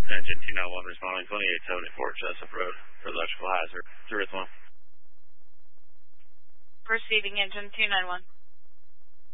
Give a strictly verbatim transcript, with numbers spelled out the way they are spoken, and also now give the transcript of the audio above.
Engine two nine one responding twenty-eight seventy-four Jessup Road for electrical hazard. Tourism. Proceeding engine two nine one.